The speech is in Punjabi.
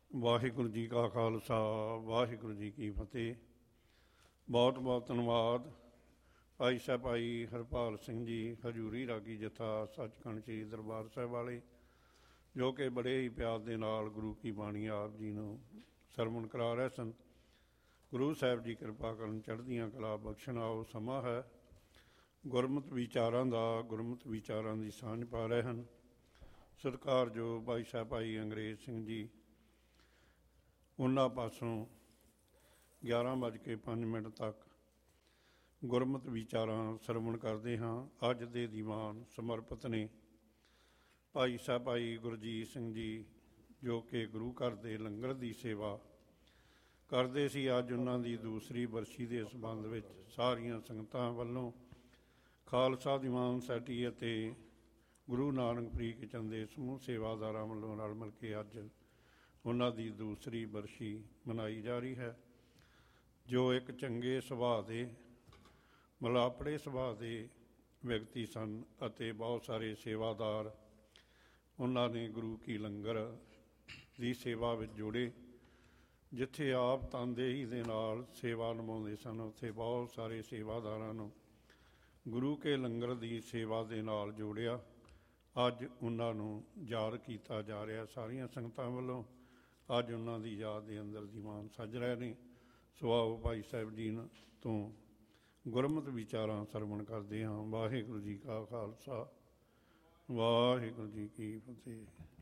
ਵਾਹਿਗੁਰੂ ਜੀ ਕਾ ਖਾਲਸਾ, ਵਾਹਿਗੁਰੂ ਜੀ ਕੀ ਫਤਿਹ। ਬਹੁਤ ਬਹੁਤ ਧੰਨਵਾਦ ਭਾਈ ਸਾਹਿਬ ਭਾਈ ਹਰਪਾਲ ਸਿੰਘ ਜੀ, ਹਜ਼ੂਰੀ ਰਾਗੀ ਜਥਾ ਸੱਚਖੰਡ ਸ੍ਰੀ ਦਰਬਾਰ ਸਾਹਿਬ ਵਾਲੇ, ਜੋ ਕਿ ਬੜੇ ਹੀ ਪਿਆਰ ਦੇ ਨਾਲ ਗੁਰੂ ਕੀ ਬਾਣੀ ਆਪ ਜੀ ਨੂੰ ਸਰਵਣ ਕਰਾ ਰਹੇ ਸਨ। ਗੁਰੂ ਸਾਹਿਬ ਜੀ ਕਿਰਪਾ ਕਰਨ, ਚੜ੍ਹਦੀਆਂ ਕਲਾ ਬਖਸ਼ਣ। ਆਓ ਸਮਾਂ ਹੈ ਗੁਰਮਤਿ ਵਿਚਾਰਾਂ ਦਾ, ਗੁਰਮਤਿ ਵਿਚਾਰਾਂ ਦੀ ਸਾਂਝ ਪਾ ਰਹੇ ਹਨ ਸਰਕਾਰ ਜੋ ਭਾਈ ਸਾਹਿਬ ਭਾਈ ਅੰਗਰੇਜ਼ ਸਿੰਘ ਜੀ, ਉਹਨਾਂ ਪਾਸੋਂ 11:05 ਤੱਕ ਗੁਰਮਤਿ ਵਿਚਾਰਾਂ ਸਰਵਣ ਕਰਦੇ ਹਾਂ। ਅੱਜ ਦੇ ਦੀਵਾਨ ਸਮਰਪਿਤ ਨੇ ਭਾਈ ਸਾਹਿਬ ਭਾਈ ਗੁਰਜੀਤ ਸਿੰਘ ਜੀ, ਜੋ ਕਿ ਗੁਰੂ ਘਰ ਦੇ ਲੰਗਰ ਦੀ ਸੇਵਾ ਕਰਦੇ ਸੀ। ਅੱਜ ਉਹਨਾਂ ਦੀ ਦੂਸਰੀ ਬਰਸੀ ਦੇ ਸੰਬੰਧ ਵਿੱਚ ਸਾਰੀਆਂ ਸੰਗਤਾਂ ਵੱਲੋਂ ਖਾਲਸਾ ਦੀਵਾਨ ਸੈਟੀ ਅਤੇ ਗੁਰੂ ਨਾਨਕ ਫਰੀ ਕਿਚਨ ਦੇ ਸਮੂਹ ਸੇਵਾਦਾਰਾਂ ਵੱਲੋਂ ਰਲ ਮਿਲ ਕੇ ਅੱਜ ਉਹਨਾਂ ਦੀ ਦੂਸਰੀ ਬਰਸੀ ਮਨਾਈ ਜਾ ਰਹੀ ਹੈ। ਜੋ ਇੱਕ ਚੰਗੇ ਸੁਭਾਅ ਦੇ, ਮਲਾਪੜੇ ਸੁਭਾਅ ਦੇ ਵਿਅਕਤੀ ਸਨ ਅਤੇ ਬਹੁਤ ਸਾਰੇ ਸੇਵਾਦਾਰ ਉਹਨਾਂ ਨੇ ਗੁਰੂ ਕੀ ਲੰਗਰ ਦੀ ਸੇਵਾ ਵਿੱਚ ਜੋੜੇ। ਜਿੱਥੇ ਆਪ ਤਨਦੇਹੀ ਦੇ ਨਾਲ ਸੇਵਾ ਨਿਭਾਉਂਦੇ ਸਨ, ਉੱਥੇ ਬਹੁਤ ਸਾਰੇ ਸੇਵਾਦਾਰਾਂ ਨੂੰ ਗੁਰੂ ਕੇ ਲੰਗਰ ਦੀ ਸੇਵਾ ਦੇ ਨਾਲ ਜੋੜਿਆ। ਅੱਜ ਉਹਨਾਂ ਨੂੰ ਯਾਦ ਕੀਤਾ ਜਾ ਰਿਹਾ ਸਾਰੀਆਂ ਸੰਗਤਾਂ ਵੱਲੋਂ। ਅੱਜ ਉਹਨਾਂ ਦੀ ਯਾਦ ਦੇ ਅੰਦਰ ਦੀਵਾਨ ਸੱਜ ਰਹੇ ਨੇ। ਸੋ ਆਓ ਭਾਈ ਸਾਹਿਬ ਜੀ ਤੋਂ ਗੁਰਮਤਿ ਵਿਚਾਰਾਂ ਸਰਵਣ ਕਰਦੇ ਹਾਂ। ਵਾਹਿਗੁਰੂ ਜੀ ਕਾ ਖਾਲਸਾ, ਵਾਹਿਗੁਰੂ ਜੀ ਕੀ ਫਤਿਹ।